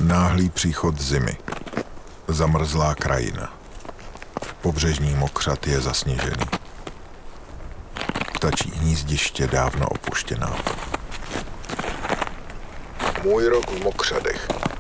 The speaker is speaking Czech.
Náhlý příchod zimy. Zamrzlá krajina. Pobřežní mokřad je zasněžený. Ptačí hnízdiště dávno opuštěná. Můj rok v mokřadech.